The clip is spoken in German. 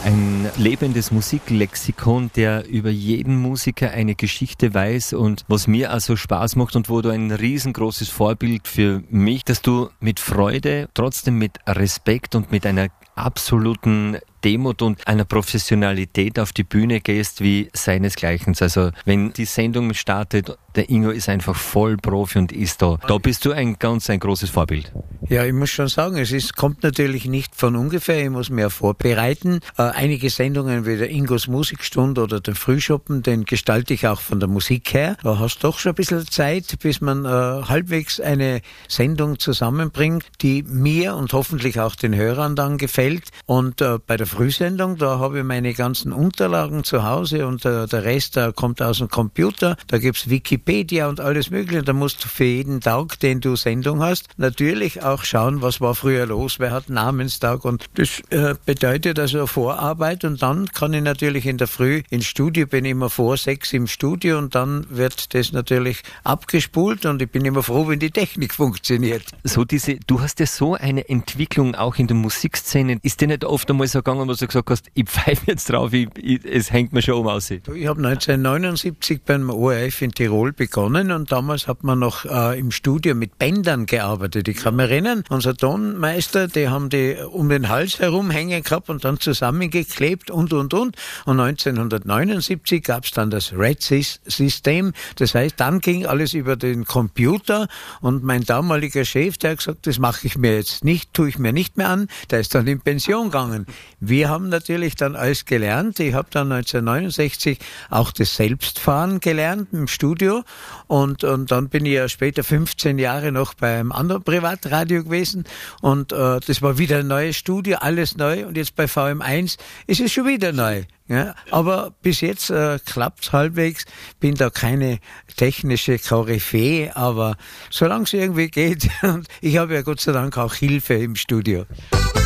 Ein lebendes Musiklexikon, der über jeden Musiker eine Geschichte weiß und was mir also Spaß macht und wo du ein riesengroßes Vorbild für mich, dass du mit Freude, trotzdem mit Respekt und mit einer absoluten Demut und einer Professionalität auf die Bühne gehst wie seinesgleichen. Also wenn die Sendung startet, der Ingo ist einfach voll Profi und ist da. Da bist du ein großes Vorbild. Ja, ich muss schon sagen, kommt natürlich nicht von ungefähr, ich muss mehr vorbereiten. Einige Sendungen wie der Ingos Musikstunde oder der Frühschoppen, den gestalte ich auch von der Musik her. Da hast du doch schon ein bisschen Zeit, bis man halbwegs eine Sendung zusammenbringt, die mir und hoffentlich auch den Hörern dann gefällt. Und bei der Frühsendung, da habe ich meine ganzen Unterlagen zu Hause und der Rest kommt aus dem Computer. Da gibt's Wikipedia und alles Mögliche. Da musst du für jeden Tag, den du Sendung hast, natürlich auch schauen, was war früher los, wer hat Namenstag. Und das bedeutet also Vorarbeit. Und dann kann ich natürlich in der Früh ins Studio, bin immer vor 6 im Studio und dann wird das natürlich abgespult und ich bin immer froh, wenn die Technik funktioniert. Du hast ja so eine Entwicklung auch in der Musikszene. Ist dir nicht oft einmal so gegangen, wo du gesagt hast, ich pfeife jetzt drauf, es hängt mir schon um aus? Ich habe 1979 beim ORF in Tirol begonnen und damals hat man noch im Studio mit Bändern gearbeitet. Ich kann mich erinnern, unser Tonmeister, die haben die um den Hals herum hängen gehabt und dann zusammengeklebt und. Und 1979 gab es dann das Red-System. Das heißt, dann ging alles über den Computer und mein damaliger Chef, der hat gesagt, das mache ich mir jetzt nicht, tue ich mir nicht mehr an. Der ist dann in Pension gegangen. Wir haben natürlich dann alles gelernt. Ich habe dann 1969 auch das Selbstfahren gelernt im Studio und dann bin ich ja später 15 Jahre noch beim anderen Privatradio gewesen und das war wieder ein neues Studio, alles neu und jetzt bei VM1 ist es schon wieder neu. Ja, aber bis jetzt klappt's halbwegs, bin da keine technische Koryphäe, aber solange es irgendwie geht und ich habe ja Gott sei Dank auch Hilfe im Studio.